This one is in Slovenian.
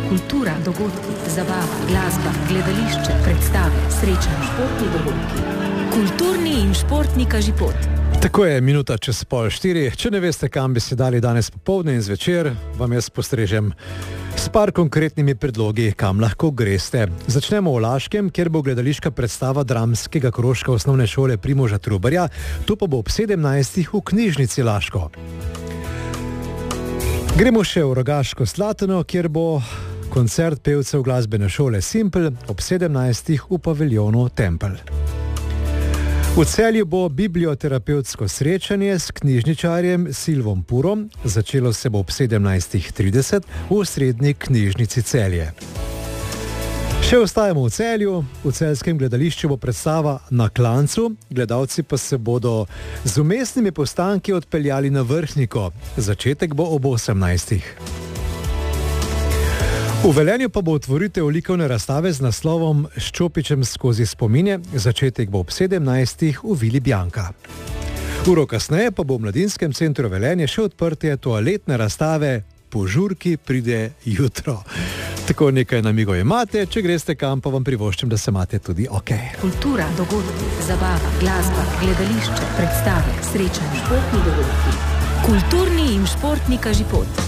Kultura, dogodki, zabava, glasba, gledališče, predstave, srečanja, športni dogodki. Kulturni in športni kažipot. Tako je, 3:04. Če ne veste, kam bi se dali danes popoldne in zvečer, vam jaz postrežem s par konkretnimi predlogi, kam lahko greste. Začnemo v Laškem, kjer bo gledališka predstava dramskega krožka osnovne šole Primoža Trubarja, to pa bo ob 17. v knjižnici Laško. Gremo še v Rogaško Slatino, kjer bo koncert pevcev glasbene šole Simple ob 17. v paviljonu Tempelj. V Celju bo biblioterapevtsko srečanje s knjižničarjem Silvom Purom. Začelo se bo ob 17:30 v Srednji knjižnici Celje. Še ostajamo v Celju. V celjskem gledališču bo predstava Na klancu. Gledalci pa se bodo z umestnimi postanki odpeljali na Vrhniko. Začetek bo ob 18. V Velenju pa bo otvoritev likovne razstave z naslovom S Čopičem skozi spomine. Začetek bo ob 17. v Vili Bianca. Uro kasneje pa bo v Mladinskem centru Velenje še odprtje toaletne razstave Požurki pride jutro. Tako nekaj namigov imate, če greste kam, pa vam privoščim, da se imate tudi ok. Kultura, dogodki, zabava, glasba, gledališče, predstave, srečanja, športni dogodki. Kulturni in športni kažipot.